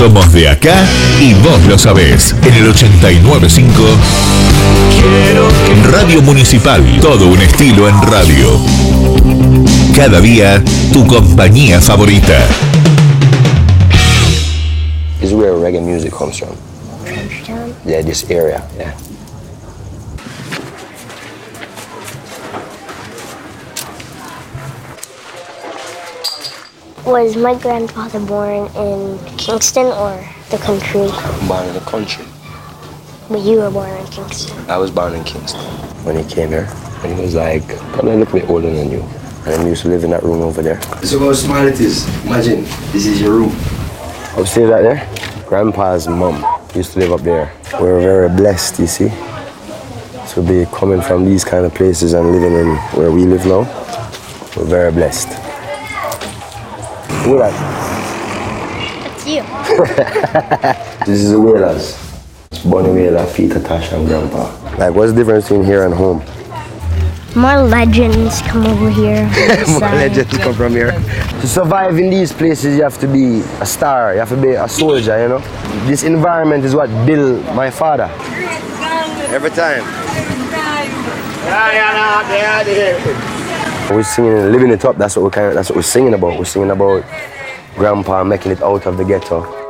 Somos de acá y vos lo sabés. En el 89.5 Radio Municipal. Todo un estilo en radio. Cada día, tu compañía favorita. This is where reggae music comes from. Trenchtown? Yeah, this area, yeah. Was my grandfather born in Kingston or the country? Born in the country. But you were born in Kingston. I was born in Kingston. When he came here, and he was like, probably a little bit older than you. And he used to live in that room over there. This is how small it is. Imagine, this is your room. Upstairs right there, Grandpa's mom used to live up there. We're very blessed, you see, to be coming from these kind of places and living in where we live now. We're very blessed. Look at that. That's you. This is the Whalers. Bonnie Whaler, Peter, Tasha, and Grandpa. Like, what's the difference between here and home? More legends come over here. More legends come from here. To survive in these places, you have to be a star. You have to be a soldier, you know? This environment is what built my father. Every time. We're singing, living it up. That's what we're singing about. We're singing about Grandpa making it out of the ghetto.